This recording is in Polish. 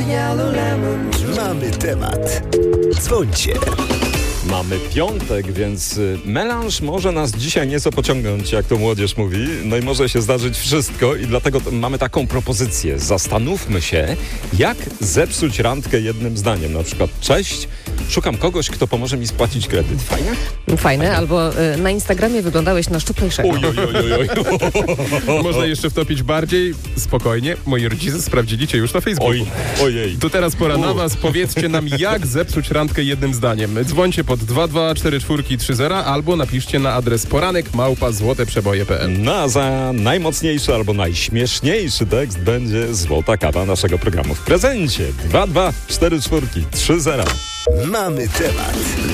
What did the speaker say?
Mamy temat. Dzwońcie. Mamy piątek, więc melanż może nas dzisiaj nieco pociągnąć, jak to młodzież mówi. No i może się zdarzyć wszystko i dlatego mamy taką propozycję. Zastanówmy się, jak zepsuć randkę jednym zdaniem. Na przykład: cześć, szukam kogoś, kto pomoże mi spłacić kredyt. Fajnie? Fajne, albo na Instagramie wyglądałeś na szczuplejszego. Oj. Można jeszcze wtopić bardziej. Spokojnie, moi rodzice sprawdzili cię już na Facebooku. Ojej. To teraz pora na was. Powiedzcie nam, jak zepsuć randkę jednym zdaniem. Dzwońcie pod 2244330 albo napiszcie na adres poranek@złoteprzeboje.pl. No a za najmocniejszy albo najśmieszniejszy tekst będzie złota kawa naszego programu w prezencie. 2244330. Mamy temat.